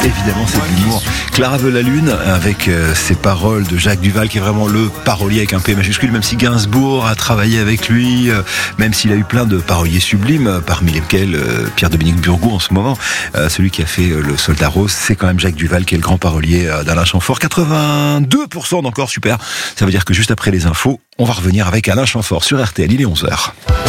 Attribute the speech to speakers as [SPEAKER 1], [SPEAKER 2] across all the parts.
[SPEAKER 1] Évidemment, c'est de l'humour. Clara veut la lune, avec ses paroles de Jacques Duvall, qui est vraiment le parolier avec un P majuscule, même si Gainsbourg a travaillé avec lui, même s'il a eu plein de paroliers sublimes, parmi lesquels Pierre-Dominique Burgot en ce moment, celui qui a fait Le Soldat Rose, c'est quand même Jacques Duvall qui est le grand parolier d'Alain Chamfort. 82% d'encore, super. Ça veut dire que juste après les infos, on va revenir avec Alain Chamfort sur RTL, il est 11h.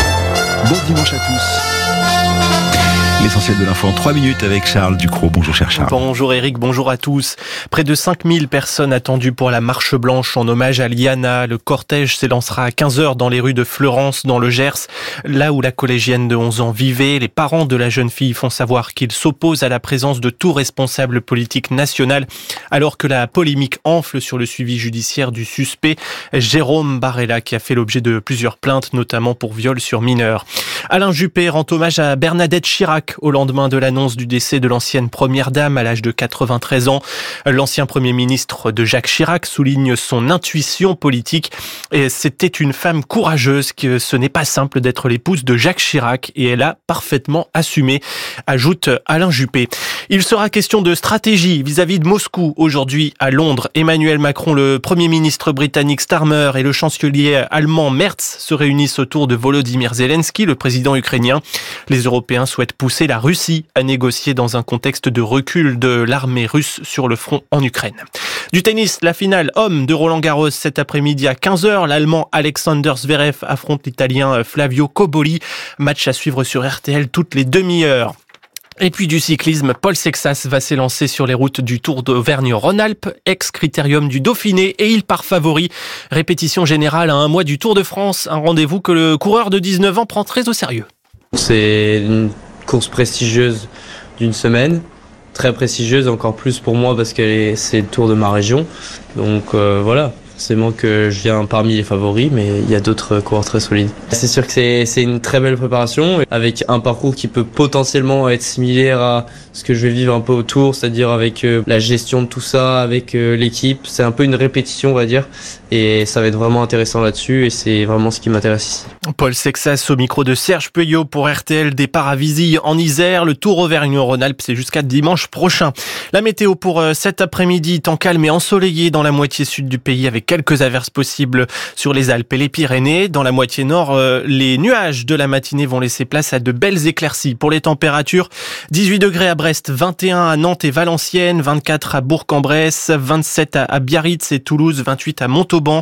[SPEAKER 1] Bon dimanche à tous. L'essentiel de l'info en 3 minutes avec Charles Ducrot. Bonjour cher Charles.
[SPEAKER 2] Bonjour Eric, bonjour à tous. Près de 5000 personnes attendues pour la marche blanche en hommage à Liana. Le cortège s'élancera à 15h dans les rues de Fleurance, dans le Gers, là où la collégienne de 11 ans vivait. Les parents de la jeune fille font savoir qu'ils s'opposent à la présence de tout responsable politique national, alors que la polémique enfle sur le suivi judiciaire du suspect Jérôme Barella, qui a fait l'objet de plusieurs plaintes, notamment pour viol sur mineur. Alain Juppé rend hommage à Bernadette Chirac au lendemain de l'annonce du décès de l'ancienne première dame à l'âge de 93 ans. L'ancien premier ministre de Jacques Chirac souligne son intuition politique. Et c'était une femme courageuse, que ce n'est pas simple d'être l'épouse de Jacques Chirac et elle a parfaitement assumé, ajoute Alain Juppé. Il sera question de stratégie vis-à-vis de Moscou aujourd'hui à Londres. Emmanuel Macron, le premier ministre britannique Starmer et le chancelier allemand Merz se réunissent autour de Volodymyr Zelensky, le président ukrainien. Les Européens souhaitent pousser la Russie à négocier dans un contexte de recul de l'armée russe sur le front en Ukraine. Du tennis, la finale homme de Roland-Garros cet après-midi à 15h. L'Allemand Alexander Zverev affronte l'Italien Flavio Cobolli. Match à suivre sur RTL toutes les demi-heures. Et puis du cyclisme, Paul Sexas va s'élancer sur les routes du Tour d'Auvergne-Rhône-Alpes, ex-critérium du Dauphiné, et il part favori. Répétition générale à un mois du Tour de France, un rendez-vous que le coureur de 19 ans prend très au sérieux.
[SPEAKER 3] C'est une course prestigieuse d'une semaine, très prestigieuse encore plus pour moi parce que c'est le Tour de ma région. Donc voilà, forcément que je viens parmi les favoris, mais il y a d'autres coureurs très solides. C'est sûr que c'est une très belle préparation avec un parcours qui peut potentiellement être similaire à ce que je vais vivre un peu au Tour, c'est-à-dire avec la gestion de tout ça, avec l'équipe. C'est un peu une répétition, on va dire, et ça va être vraiment intéressant là-dessus et c'est vraiment ce qui m'intéresse ici.
[SPEAKER 2] Paul Sexas au micro de Serge Peuillot pour RTL. Départ à Vizille en Isère. Le Tour Auvergne-Rhône-Alpes, c'est jusqu'à dimanche prochain. La météo pour cet après-midi, temps calme et ensoleillé dans la moitié sud du pays avec quelques averses possibles sur les Alpes et les Pyrénées. Dans la moitié nord, les nuages de la matinée vont laisser place à de belles éclaircies. Pour les températures, 18 degrés à Brest, 21 à Nantes et Valenciennes, 24 à Bourg-en-Bresse, 27 à Biarritz et Toulouse, 28 à Montauban,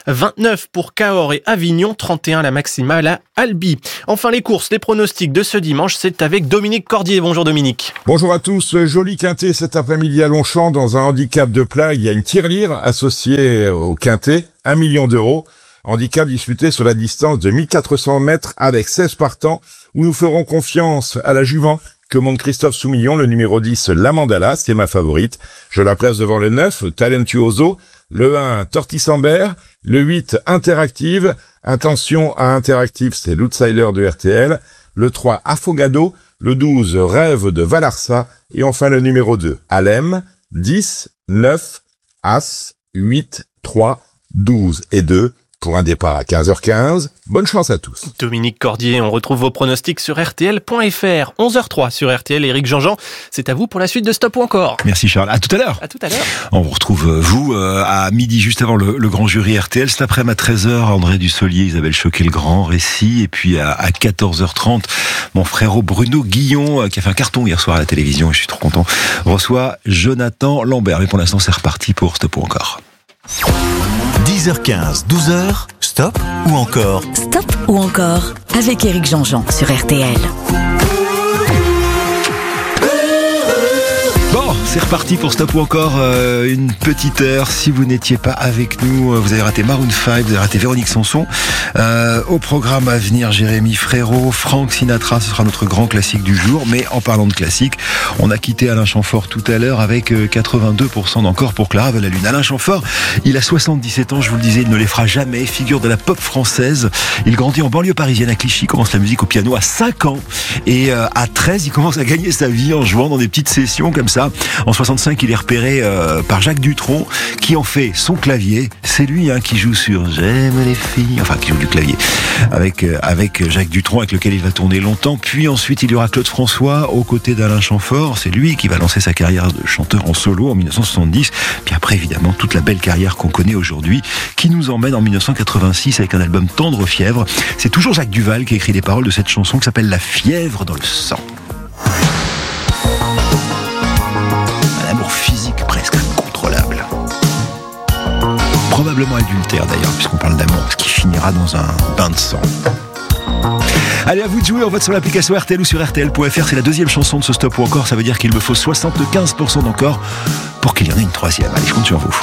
[SPEAKER 2] 29 pour Cahors et Avignon, 31 la maximale à Albi. Enfin les courses, les pronostics de ce dimanche, c'est avec Dominique Cordier. Bonjour Dominique.
[SPEAKER 4] Bonjour à tous. Joli quintet cet après-midi à Longchamp. Dans un handicap de plat, il y a une tirelire associée au quintet, 1 million d'euros. Handicap disputé sur la distance de 1400 mètres avec 16 partants, où nous ferons confiance à la jument que monte Christophe Soumillon, le numéro 10, La Mandala, c'est ma favorite. Je la place devant le 9, Talentuoso, le 1, Tortisambert, le 8, Interactive. Attention à Interactive, c'est l'outsider de RTL. Le 3, Afogado, le 12, Rêve de Valarsa, et enfin le numéro 2, Alem, 10, 9, As, 8, 3, 12 et 2. Pour un départ à 15h15. Bonne chance à tous.
[SPEAKER 2] Dominique Cordier, on retrouve vos pronostics sur RTL.fr. 11h03 sur RTL. Éric Jean-Jean, c'est à vous pour la suite de Stop ou encore.
[SPEAKER 1] Merci Charles. À tout à l'heure.
[SPEAKER 2] À tout à l'heure.
[SPEAKER 1] On vous retrouve, vous, à midi, juste avant le grand jury RTL. Cet après-midi à 13h, André Dussolier, Isabelle Choquet, le grand récit. Et puis à 14h30, mon frérot Bruno Guillon, qui a fait un carton hier soir à la télévision, et je suis trop content, reçoit Jonathan Lambert. Mais pour l'instant, c'est reparti pour Stop ou encore.
[SPEAKER 5] 10h15, 12h, Stop ou encore.
[SPEAKER 6] Stop ou encore avec Éric Jean-Jean sur RTL.
[SPEAKER 1] Bon, c'est reparti pour Stop ou encore, une petite heure. Si vous n'étiez pas avec nous, vous avez raté Maroon 5, vous avez raté Véronique Sanson. Au programme à venir, Jérémy Frérot, Frank Sinatra, ce sera notre grand classique du jour. Mais en parlant de classique, on a quitté Alain Chamfort tout à l'heure avec 82% d'encore pour Clara veut la lune. Alain Chamfort, il a 77 ans, je vous le disais, il ne les fera jamais. Figure de la pop française. Il grandit en banlieue parisienne à Clichy, commence la musique au piano à 5 ans. Et à 13, il commence à gagner sa vie en jouant dans des petites sessions comme ça, En 65, il est repéré par Jacques Dutronc, qui en fait son clavier. C'est lui qui joue sur J'aime les filles, enfin qui joue du clavier avec Jacques Dutronc, avec lequel il va tourner longtemps. Puis ensuite, il y aura Claude François aux côtés d'Alain Chamfort. C'est lui qui va lancer sa carrière de chanteur en solo en 1970. Puis après, évidemment, toute la belle carrière qu'on connaît aujourd'hui, qui nous emmène en 1986 avec un album Tendre Fièvre. C'est toujours Jacques Duvall qui écrit les paroles de cette chanson qui s'appelle La fièvre dans le sang. Un amour physique presque incontrôlable. Probablement adultère d'ailleurs, puisqu'on parle d'amour, ce qui finira dans un bain de sang. Allez, à vous de jouer, on vote sur l'application RTL ou sur RTL.fr. C'est la deuxième chanson de ce Stop ou Encore. Ça veut dire qu'il me faut 75% d'encore pour qu'il y en ait une troisième. Allez, je compte sur vous.